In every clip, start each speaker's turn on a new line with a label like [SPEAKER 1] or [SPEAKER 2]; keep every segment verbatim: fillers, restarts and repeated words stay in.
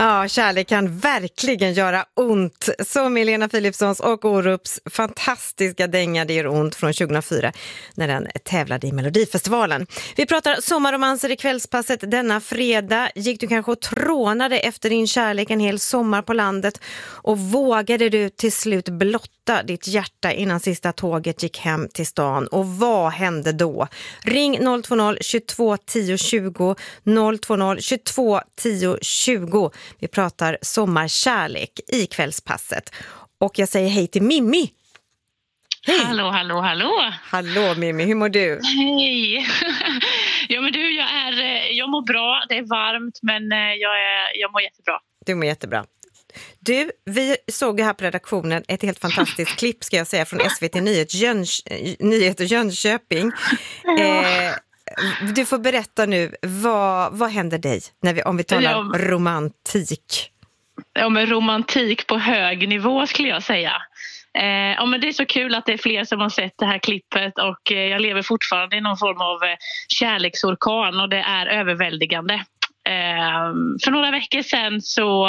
[SPEAKER 1] Ja, kärlek kan verkligen göra ont. Som Helena Philipssons och Orups fantastiska dänga Det gör ont från tjugohundrafyra när den tävlade i Melodifestivalen. Vi pratar sommarromanser i kvällspasset denna fredag. Gick du kanske och trånade efter din kärlek en hel sommar på landet och vågade du till slut blotta ditt hjärta innan sista tåget gick hem till stan? Och vad hände då? Ring noll två noll tjugotvå tio tjugo noll två noll tjugotvå tio tjugo. Vi pratar sommarkärlek i kvällspasset. Och jag säger hej till Mimmi. Hej.
[SPEAKER 2] Hallå, hallå, hallå.
[SPEAKER 1] Hallå Mimmi, hur mår du?
[SPEAKER 2] Hej. Ja men du, jag, är, jag mår bra. Det är varmt men jag, är, jag mår jättebra.
[SPEAKER 1] Du mår jättebra. Du, vi såg här på redaktionen ett helt fantastiskt klipp ska jag säga från S V T Nyheter, Jöns, Nyheter Jönköping. Ja. Eh, du får berätta nu, vad, vad händer dig när vi, om vi talar ja, romantik?
[SPEAKER 2] Ja men romantik på hög nivå skulle jag säga. Eh, ja, men det är så kul att det är fler som har sett det här klippet och eh, jag lever fortfarande i någon form av eh, kärleksorkan och det är överväldigande. Eh, för några veckor sedan så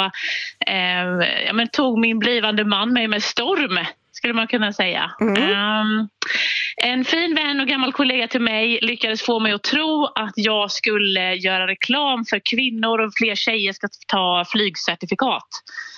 [SPEAKER 2] eh, ja, men tog min blivande man mig med storm, skulle man kunna säga. Mm. Um, en fin vän och gammal kollega till mig lyckades få mig att tro att jag skulle göra reklam för kvinnor och fler tjejer ska ta flygcertifikat.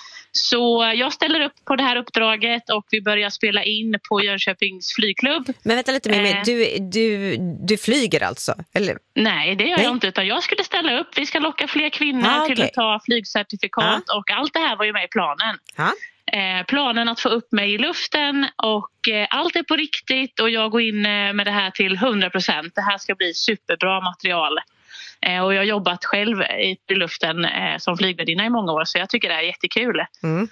[SPEAKER 2] Så jag ställer upp på det här uppdraget och vi börjar spela in på Jönköpings flygklubb.
[SPEAKER 1] Men vänta lite med mig,
[SPEAKER 2] eh,
[SPEAKER 1] du, du, du flyger alltså? Eller?
[SPEAKER 2] Nej, det gör nej. jag inte utan jag skulle ställa upp. Vi ska locka fler kvinnor ah, okay. till att ta flygcertifikat ah. och allt det här var ju med i planen. Ah. Eh, planen att få upp mig i luften och eh, allt är på riktigt och jag går in eh, med det här till hundra procent. Det här ska bli superbra material. Eh, och jag har jobbat själv i, i luften eh, som flygvärdinna i många år så jag tycker det är jättekul. Mm.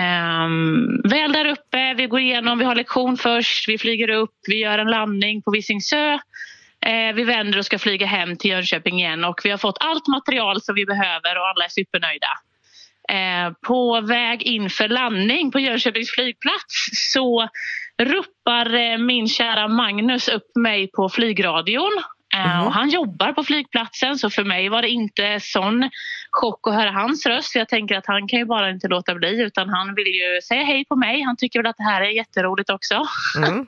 [SPEAKER 2] Eh, väl där uppe, vi går igenom, vi har lektion först, vi flyger upp, vi gör en landning på Visingsö. Eh, vi vänder och ska flyga hem till Jönköping igen och vi har fått allt material som vi behöver och alla är supernöjda. Eh, på väg inför landning på Jönköpings flygplats så ruppar eh, min kära Magnus upp mig på flygradion. Mm. Och han jobbar på flygplatsen så för mig var det inte sån chock att höra hans röst. Jag tänker att han kan ju bara inte låta bli utan han vill ju säga hej på mig. Han tycker väl att det här är jätteroligt också. Mm.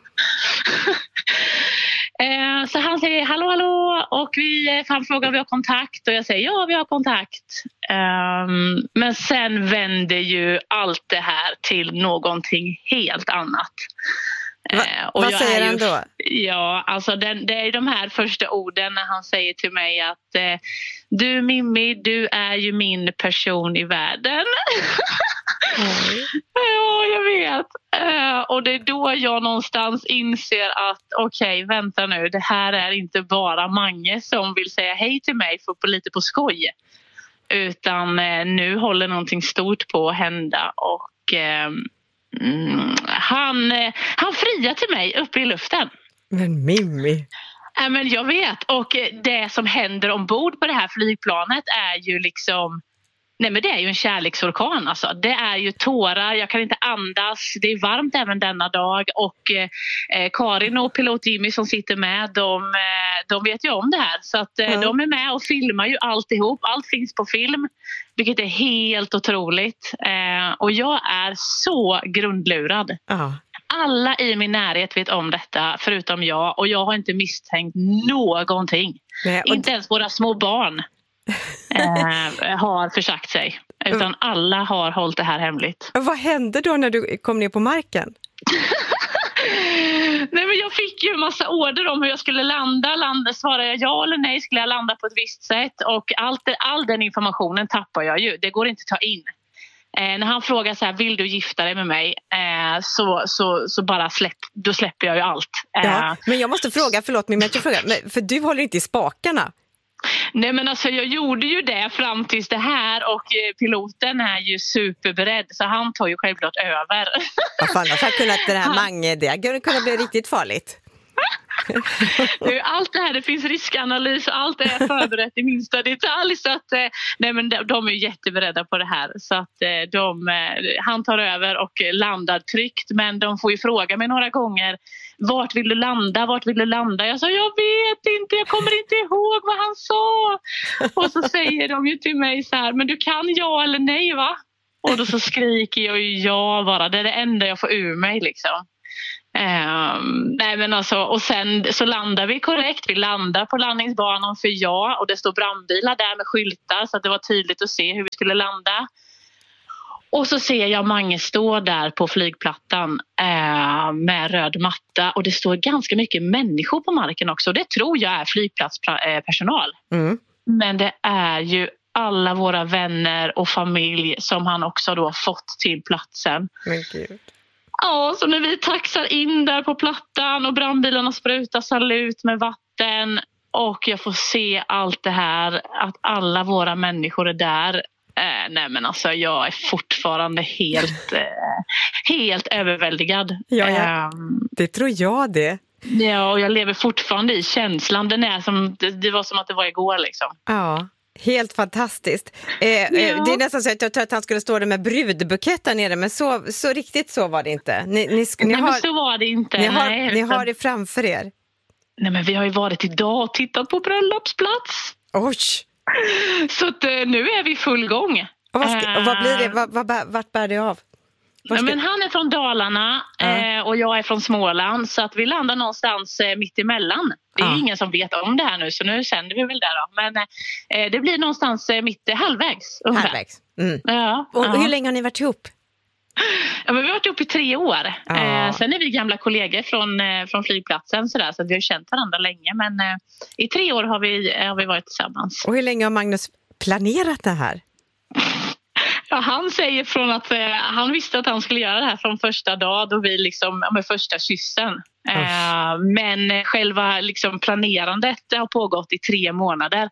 [SPEAKER 2] Så han säger hallå hallå och vi, han frågar om vi har kontakt och jag säger ja vi har kontakt. Um, men sen vänder ju allt det här till någonting helt annat.
[SPEAKER 1] Va, uh, och vad säger han då?
[SPEAKER 2] Ja, alltså den, det är de här första orden när han säger till mig att eh, du Mimmi, du är ju min person i världen. Mm. Ja, jag vet. Uh, och det är då jag någonstans inser att okej, okay, vänta nu, det här är inte bara Mange som vill säga hej till mig för på lite på skoj. Utan uh, nu håller någonting stort på att hända och uh, Mm, han, han friar till mig uppe i luften.
[SPEAKER 1] Men Mimmi.
[SPEAKER 2] Äh, men jag vet. Och det som händer ombord på det här flygplanet är ju liksom nej men det är ju en kärleksorkan alltså. Det är ju tårar, jag kan inte andas. Det är varmt även denna dag. Och eh, Karin och pilot Jimmy som sitter med, de, eh, de vet ju om det här. Så att eh, mm. de är med och filmar ju alltihop. Allt finns på film, vilket är helt otroligt. Eh, och jag är så grundlurad. Uh. Alla i min närhet vet om detta, förutom jag. Och jag har inte misstänkt någonting. Nej, och... Inte ens våra små barn. eh, har försagt sig utan alla har hållit det här hemligt.
[SPEAKER 1] Vad hände då när du kom ner på marken?
[SPEAKER 2] Nej, men jag fick ju en massa order om hur jag skulle landa. landa svarade jag ja eller nej, skulle jag landa på ett visst sätt och allt, all den informationen tappar jag ju, det går inte att ta in. Eh, när han frågar så här, vill du gifta dig med mig? Eh, så, så, så bara släpp, då släpper jag ju allt. Eh,
[SPEAKER 1] ja, men jag måste fråga, förlåt mig men jag fråga, men, för du håller inte i spakarna.
[SPEAKER 2] Nej men alltså jag gjorde ju det fram tills det här och piloten är ju superberedd så han tar ju självklart över.
[SPEAKER 1] Vad fan, jag har kunnat det här Mange, det kunde bli riktigt farligt.
[SPEAKER 2] Allt det här, det finns riskanalys och allt är förberett i minsta detalj. Så att, nej, men de är jätteberedda på det här. Så att de, han tar över och landar tryggt. Men de får ju fråga mig några gånger: vart vill du landa? Vart vill du landa? Jag sa, jag vet inte, jag kommer inte ihåg vad han sa. Och så säger de ju till mig så här: men du kan ja eller nej, va? Och då så skriker jag ju ja bara. Det är det enda jag får ur mig liksom. Um, nej men alltså, och sen så landar vi korrekt. Vi landar på landningsbanan för ja. Och det står brandbilar där med skyltar, så att det var tydligt att se hur vi skulle landa. Och så ser jag Mange stå där på flygplattan eh, med röd matta. Och det står ganska mycket människor på marken också. Det tror jag är flygplatspersonal. Mm. Men det är ju alla våra vänner och familj som han också då fått till platsen.
[SPEAKER 1] Men gud.
[SPEAKER 2] Ja, så när vi taxar in där på plattan och brandbilarna sprutar salut med vatten och jag får se allt det här, att alla våra människor är där. Eh, nej men alltså jag är fortfarande helt, eh, helt överväldigad.
[SPEAKER 1] Ja, ja. Eh, det tror jag det.
[SPEAKER 2] Ja, och jag lever fortfarande i känslan. Den är som, det, det var som att det var igår liksom.
[SPEAKER 1] Ja. Helt fantastiskt. Eh, ja. Det är nästan så att jag tror att han skulle stå där med brudbukett där nere, men så, så riktigt så var det inte. Ni, ni, ni
[SPEAKER 2] nej,
[SPEAKER 1] har,
[SPEAKER 2] men så var det inte.
[SPEAKER 1] Ni har,
[SPEAKER 2] nej,
[SPEAKER 1] ni har det framför er.
[SPEAKER 2] Nej, men vi har ju varit idag och tittat på bröllopsplats.
[SPEAKER 1] Oj!
[SPEAKER 2] Så att, nu är vi full gång.
[SPEAKER 1] Och vad, ska, och vad blir det? Vad, vad, vart bär det av?
[SPEAKER 2] Nej, men han är från Dalarna uh. eh, och jag är från Småland, så att vi landar någonstans eh, mitt emellan. Det är uh. ingen som vet om det här nu, så nu sänder vi väl där då. Men eh, det blir någonstans eh, mitt, eh, halvvägs. Ungefär.
[SPEAKER 1] Halvvägs. Mm.
[SPEAKER 2] Ja,
[SPEAKER 1] och
[SPEAKER 2] ja.
[SPEAKER 1] Hur länge har ni varit ihop?
[SPEAKER 2] Ja, men vi har varit ihop i tre år. Uh. Eh, sen är vi gamla kollegor från, eh, från flygplatsen så, där, så att vi har känt varandra länge. Men eh, i tre år har vi, har vi varit tillsammans.
[SPEAKER 1] Och hur länge har Magnus planerat det här?
[SPEAKER 2] Ja, han säger från att eh, han visste att han skulle göra det här från första dag då vi liksom, med första kyssen. Eh, men själva liksom planerandet har pågått i tre månader.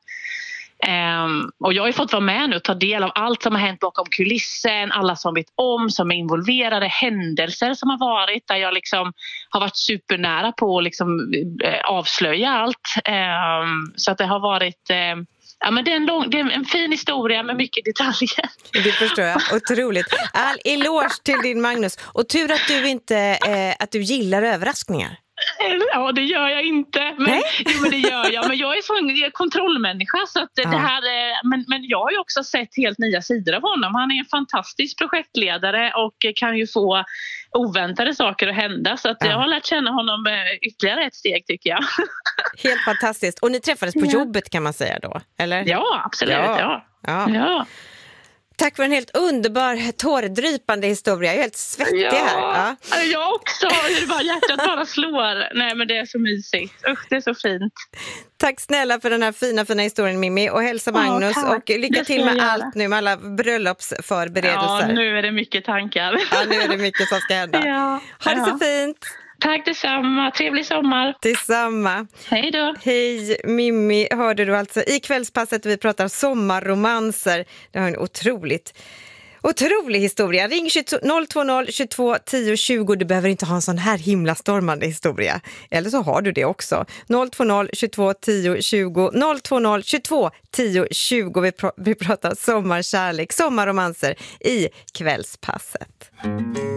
[SPEAKER 2] Eh, och jag har ju fått vara med nu och ta del av allt som har hänt bakom kulissen, alla som vet om, som är involverade, händelser som har varit där jag liksom har varit supernära på att liksom, eh, avslöja allt. Eh, så att det har varit... Eh, Ja, men det är, en lång, det är en fin historia med mycket detaljer.
[SPEAKER 1] Det förstår jag. Otroligt. All eloge till din Magnus. Och tur att du inte eh, att du gillar överraskningar.
[SPEAKER 2] Ja, det gör jag inte. Men, jo, men det gör jag. Men jag är sån jag är kontrollmänniska. Så att ja. det här, men, men jag har ju också sett helt nya sidor av honom. Han är en fantastisk projektledare och kan ju få oväntade saker att hända. Så att ja. jag har lärt känna honom ytterligare ett steg, tycker jag.
[SPEAKER 1] Helt fantastiskt. Och ni träffades på ja. jobbet, kan man säga då, eller?
[SPEAKER 2] Ja, absolut. Ja. Ja.
[SPEAKER 1] Ja.
[SPEAKER 2] Ja.
[SPEAKER 1] Tack för en helt underbar, tårdrypande historia. Jag är helt svettig
[SPEAKER 2] ja,
[SPEAKER 1] här. Ja,
[SPEAKER 2] jag också. Det bara, hjärtat bara slår. Nej, men det är så mysigt. Usch, det är så fint.
[SPEAKER 1] Tack snälla för den här fina, fina historien, Mimmi. Och hälsa Magnus. Ja, och lycka till med allt nu, med alla bröllopsförberedelser.
[SPEAKER 2] Ja, nu är det mycket tankar.
[SPEAKER 1] Ja, nu är det mycket som ska hända.
[SPEAKER 2] Ja,
[SPEAKER 1] ha det
[SPEAKER 2] ja.
[SPEAKER 1] så fint.
[SPEAKER 2] Tack detsamma. Trevlig sommar.
[SPEAKER 1] Detsamma.
[SPEAKER 2] Hej då.
[SPEAKER 1] Hej Mimmi, hörde du alltså i kvällspasset vi pratar sommarromanser. Det har en otroligt, otrolig historia. Ring noll två noll tjugotvå tio tjugo. Du behöver inte ha en sån här himla stormande historia. Eller så har du det också. noll två noll tjugotvå tio tjugo. noll två noll tjugotvå tio tjugo. Vi, pr- vi pratar sommarkärlek, sommarromanser i kvällspasset.